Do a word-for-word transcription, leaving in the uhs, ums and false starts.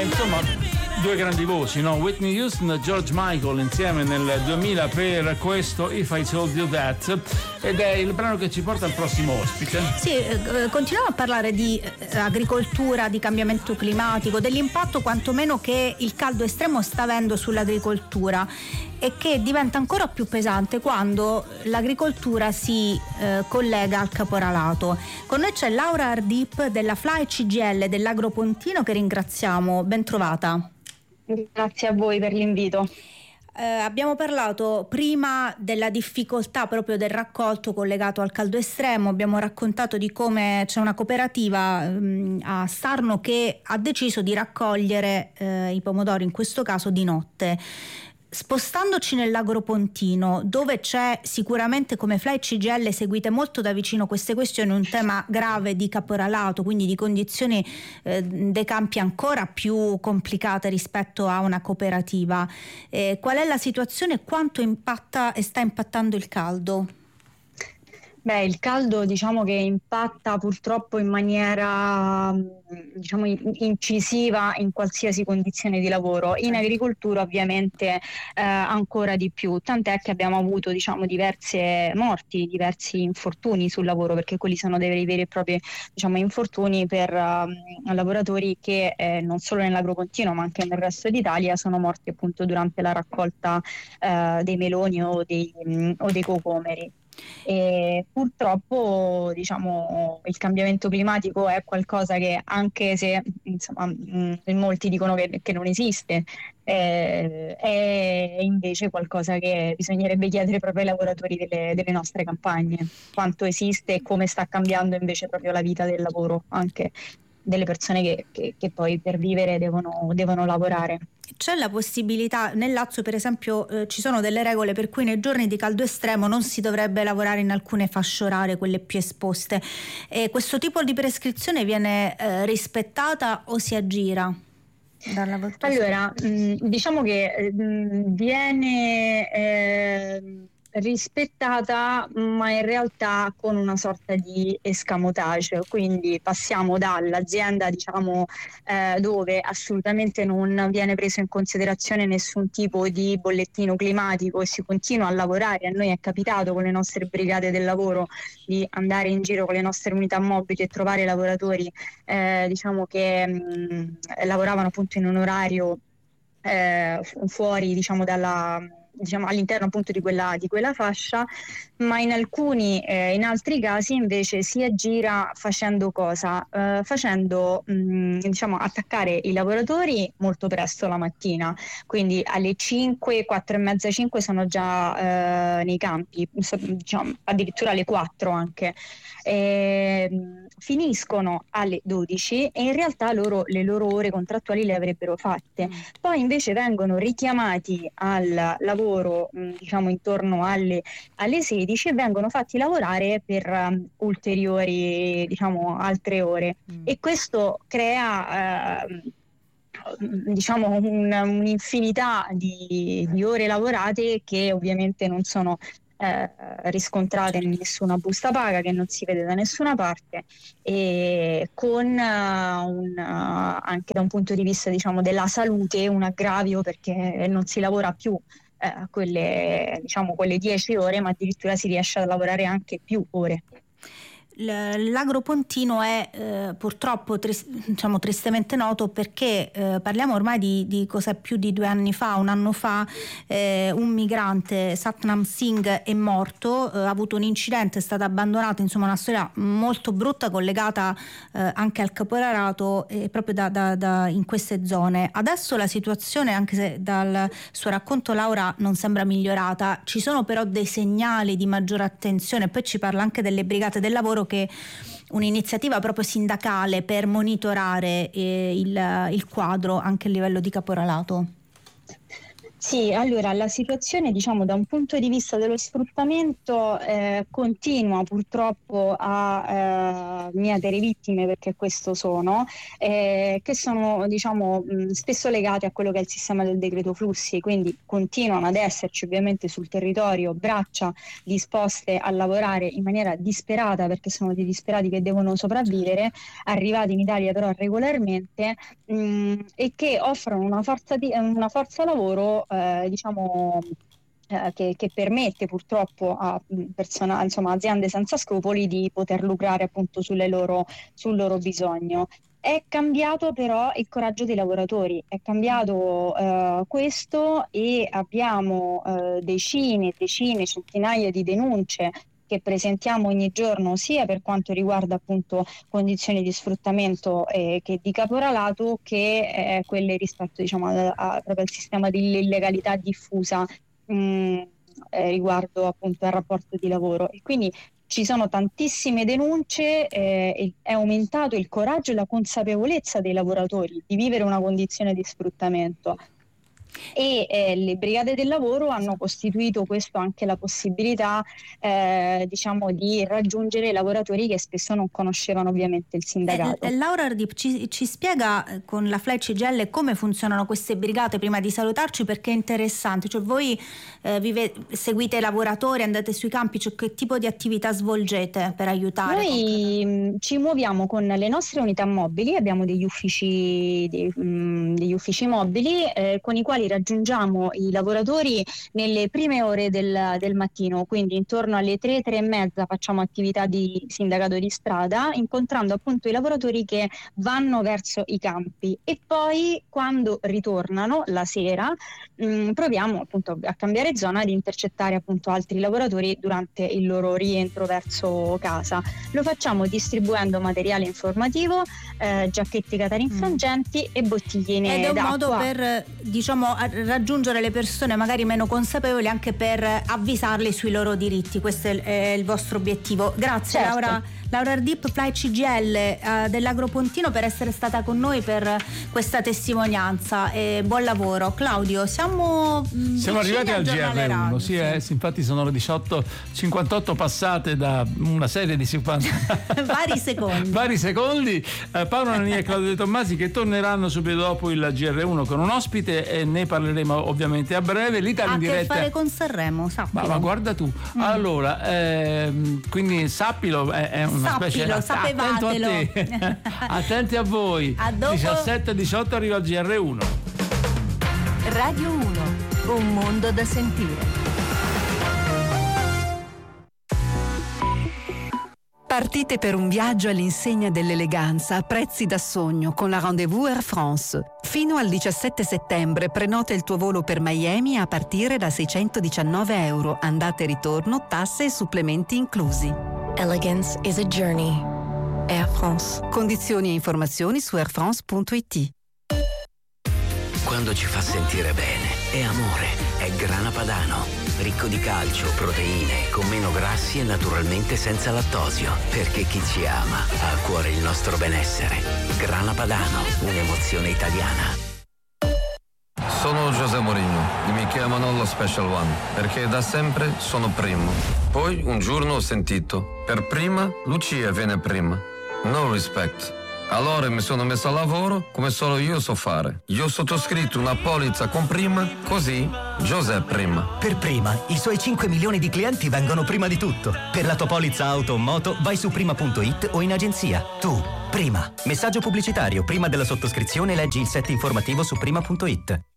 insomma, due grandi voci, no? Whitney Houston e George Michael insieme nel duemila per questo If I Told You That, ed è il brano che ci porta al prossimo ospite. Sì, eh, continuiamo a parlare di eh, agricoltura, di cambiamento climatico, dell'impatto quantomeno che il caldo estremo sta avendo sull'agricoltura e che diventa ancora più pesante quando l'agricoltura si eh, collega al caporalato. Con noi c'è Laura Ardip della Fly C G L dell'Agropontino, che ringraziamo. Ben trovata. Grazie a voi per l'invito. Eh, abbiamo parlato prima della difficoltà proprio del raccolto collegato al caldo estremo, abbiamo raccontato di come c'è una cooperativa mh, a Sarno che ha deciso di raccogliere eh, i pomodori, in questo caso di notte. Spostandoci nell'Agropontino, dove c'è sicuramente, come Fly C G L seguite molto da vicino queste questioni, un tema grave di caporalato, quindi di condizioni eh, dei campi ancora più complicate rispetto a una cooperativa, eh, qual è la situazione e quanto impatta e sta impattando il caldo? Beh, il caldo diciamo che impatta purtroppo in maniera diciamo incisiva in qualsiasi condizione di lavoro, in agricoltura ovviamente eh, ancora di più, tant'è che abbiamo avuto diciamo diverse morti, diversi infortuni sul lavoro, perché quelli sono dei veri e propri diciamo infortuni per uh, lavoratori che eh, non solo nell'Agropontino ma anche nel resto d'Italia sono morti appunto durante la raccolta uh, dei meloni o dei, um, o dei cocomeri. E purtroppo diciamo il cambiamento climatico è qualcosa che, anche se insomma mh, molti dicono che, che non esiste, eh, è invece qualcosa che bisognerebbe chiedere proprio ai lavoratori delle, delle nostre campagne, quanto esiste e come sta cambiando invece proprio la vita del lavoro anche delle persone che, che, che poi per vivere devono, devono lavorare. C'è la possibilità, nel Lazio per esempio eh, ci sono delle regole per cui nei giorni di caldo estremo non si dovrebbe lavorare in alcune fasce orarie, quelle più esposte, e questo tipo di prescrizione viene eh, rispettata o si aggira? Allora, mh, diciamo che mh, viene eh, rispettata, ma in realtà con una sorta di escamotage, quindi passiamo dall'azienda diciamo eh, dove assolutamente non viene preso in considerazione nessun tipo di bollettino climatico e si continua a lavorare. A noi è capitato con le nostre brigate del lavoro di andare in giro con le nostre unità mobili e trovare lavoratori eh, diciamo che mh, lavoravano appunto in un orario eh, fuori diciamo dalla diciamo all'interno appunto di quella, di quella fascia, ma in alcuni eh, in altri casi invece si aggira facendo cosa? Eh, facendo mh, diciamo attaccare i lavoratori molto presto la mattina, quindi alle cinque, quattro e mezza, cinque sono già eh, nei campi, diciamo addirittura alle quattro anche. E, finiscono alle dodici e in realtà loro le loro ore contrattuali le avrebbero fatte, poi invece vengono richiamati al lavoro mh, diciamo intorno alle, alle sedici e vengono fatti lavorare per um, ulteriori diciamo altre ore mm. e questo crea eh, diciamo un, un'infinità di, di ore lavorate che ovviamente non sono Eh, riscontrate in nessuna busta paga, che non si vede da nessuna parte, e con uh, un, uh, anche da un punto di vista diciamo della salute un aggravio, perché non si lavora più eh, quelle diciamo quelle dieci ore, ma addirittura si riesce a lavorare anche più ore. L'Agropontino è eh, purtroppo tris- diciamo tristemente noto perché eh, parliamo ormai di, di cos'è più di due anni fa, un anno fa eh, un migrante, Satnam Singh, è morto, eh, ha avuto un incidente, è stato abbandonato, insomma una storia molto brutta collegata eh, anche al caporalato eh, proprio da, da, da in queste zone. Adesso la situazione, anche se dal suo racconto Laura non sembra migliorata, ci sono però dei segnali di maggiore attenzione. Poi ci parla anche delle brigate del lavoro, che un'iniziativa proprio sindacale per monitorare eh, il, il quadro anche a livello di caporalato. Sì, allora la situazione, diciamo, da un punto di vista dello sfruttamento eh, continua purtroppo a eh, mietere vittime, perché questo sono, eh, che sono, diciamo, mh, spesso legate a quello che è il sistema del decreto flussi, quindi continuano ad esserci ovviamente sul territorio braccia disposte a lavorare in maniera disperata, perché sono dei disperati che devono sopravvivere, arrivati in Italia però regolarmente, mh, e che offrono una forza, di, una forza lavoro Eh, diciamo eh, che, che permette purtroppo a persona, insomma, aziende senza scrupoli di poter lucrare appunto sulle loro, sul loro bisogno. È cambiato però il coraggio dei lavoratori, è cambiato eh, questo, e abbiamo eh, decine e decine, centinaia di denunce che presentiamo ogni giorno, sia per quanto riguarda appunto condizioni di sfruttamento eh, che di caporalato, che eh, quelle rispetto, diciamo, a, a, proprio al sistema di illegalità diffusa mh, eh, riguardo appunto al rapporto di lavoro. E quindi ci sono tantissime denunce, eh, è aumentato il coraggio e la consapevolezza dei lavoratori di vivere una condizione di sfruttamento. E eh, le brigate del lavoro hanno costituito questo anche la possibilità eh, diciamo di raggiungere i lavoratori che spesso non conoscevano ovviamente il sindacato. Eh, Laura Ardip ci, ci spiega con la F L A I C G I L come funzionano queste brigate prima di salutarci, perché è interessante, cioè voi eh, vive, seguite i lavoratori, andate sui campi, cioè che tipo di attività svolgete per aiutare? Noi mh, ci muoviamo con le nostre unità mobili, abbiamo degli uffici, dei, mh, degli uffici mobili eh, con i quali raggiungiamo i lavoratori nelle prime ore del, del mattino, quindi intorno alle tre, tre e mezza facciamo attività di sindacato di strada, incontrando appunto i lavoratori che vanno verso i campi, e poi quando ritornano la sera mh, proviamo appunto a cambiare zona, ad intercettare appunto altri lavoratori durante il loro rientro verso casa. Lo facciamo distribuendo materiale informativo, eh, giacchetti catarinfrangenti mm. e bottigline Ed è un d'acqua. modo per, diciamo, raggiungere le persone magari meno consapevoli, anche per avvisarli sui loro diritti. Questo è il vostro obiettivo. Grazie, certo. Laura Laura Ardip, F L A I C G I L eh, dell'Agropontino, per essere stata con noi per questa testimonianza, e buon lavoro. Claudio, siamo siamo arrivati al G R uno, sì, eh, infatti sono le diciotto e cinquantotto passate da una serie di cinquanta vari secondi vari secondi eh, Paolo Nania e Claudio De Tommasi, che torneranno subito dopo il G R uno con un ospite, e ne parleremo ovviamente a breve. L'Italia in diretta ha a che fare con Sanremo, sappilo. Ma, ma guarda tu, mm. allora ehm, quindi sappilo, è, è una sappilo, specie sapevatelo. Attento a te. Attenti a voi. A dopo. diciassette e diciotto arriva il G R uno. Radio uno, un mondo da sentire. Partite per un viaggio all'insegna dell'eleganza a prezzi da sogno con la Rendez-vous Air France. Fino al diciassette settembre prenota il tuo volo per Miami a partire da seicentodiciannove euro, andata e ritorno, tasse e supplementi inclusi. Elegance is a journey. Air France. Condizioni e informazioni su air france punto it. Quando ci fa sentire bene, è amore, è Grana Padano. Ricco di calcio, proteine, con meno grassi e naturalmente senza lattosio. Perché chi ci ama ha a cuore il nostro benessere. Grana Padano, un'emozione italiana. Sono José Mourinho e mi chiamano lo Special One perché da sempre sono primo. Poi un giorno ho sentito, per prima Lucia viene prima. No respect. Allora mi sono messo a lavoro come solo io so fare. Io ho sottoscritto una polizza con prima, così José prima. Per prima, i suoi cinque milioni di clienti vengono prima di tutto. Per la tua polizza auto o moto vai su prima punto it o in agenzia. Tu, prima. Messaggio pubblicitario. Prima della sottoscrizione leggi il set informativo su prima punto it.